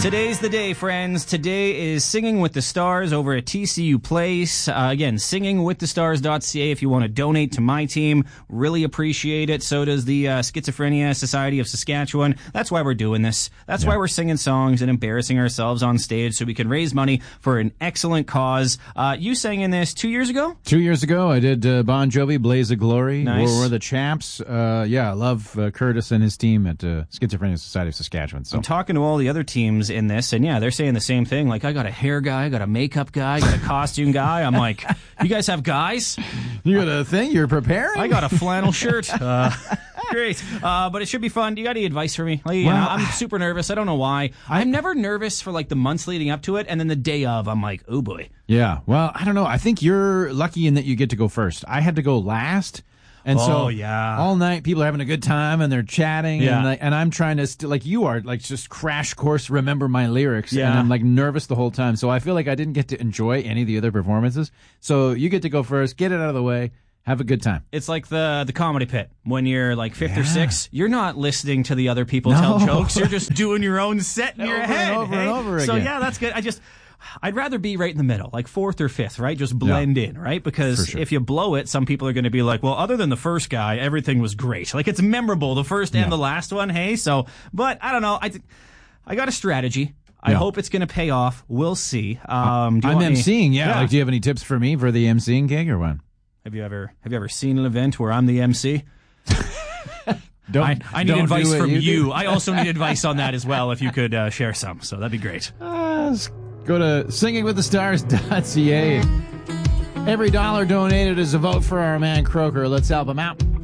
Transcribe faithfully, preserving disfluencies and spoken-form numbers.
Today's the day, friends. Today is Singing with the Stars over at T C U Place. Uh, again, singing with the stars dot c a if you want to donate to my team. Really appreciate it. So does the uh, Schizophrenia Society of Saskatchewan. That's why we're doing this. That's yeah. why we're singing songs and embarrassing ourselves on stage so we can raise money for an excellent cause. Uh, you sang in this two years ago? Two years ago. I did uh, Bon Jovi, Blaze of Glory. Nice. We're, we're the champs. Uh, yeah, I love uh, Curtis and his team at uh, Schizophrenia Society of Saskatchewan. So. I'm talking to all the other teams in this, and yeah, they're saying the same thing. Like, I got a hair guy, I got a makeup guy, I got a costume guy. I'm like, you guys have guys? You got a thing? You're preparing? I got a flannel shirt. Uh, great. Uh, but it should be fun. Do you got any advice for me? Like, you well, know, I'm super nervous. I don't know why. I, I'm never nervous for like the months leading up to it, and then the day of, I'm like, oh boy. Yeah. Well, I don't know. I think you're lucky in that you get to go first. I had to go last. And oh, so yeah. all night people are having a good time and they're chatting yeah. and, like, and I'm trying to, st- like you are, like just crash course remember my lyrics. Yeah. And I'm like nervous the whole time. So I feel like I didn't get to enjoy any of the other performances. So you get to go first, get it out of the way, have a good time. It's like the the comedy pit. When you're like fifth yeah. or sixth, you're not listening to the other people no. tell jokes. You're just doing your own set in over your and head. over hey? and over so again. yeah, that's good. I just... I'd rather be right in the middle, like fourth or fifth, right? Just blend yeah. in, right? Because sure. if you blow it, some people are going to be like, well, other than the first guy, everything was great. Like, it's memorable, the first and yeah. the last one, hey? So, but I don't know. I, I got a strategy. I yeah. hope it's going to pay off. We'll see. Um, do you I'm want emceeing, me? yeah. yeah. Like, do you have any tips for me for the emceeing gig or what? Have you ever have you ever seen an event where I'm the M C? Don't, I, I need don't advice from you. you. I also need advice on that as well, if you could uh, share some. So that'd be great. Uh, go to singing with the stars dot c a. Every dollar donated is a vote for our man Croker. Let's help him out.